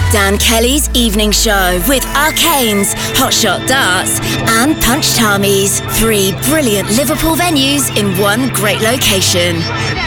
Dan Kelly's evening show with Arcanes, Hotshot Darts and Punch Tamis. 3 brilliant Liverpool venues in one great location.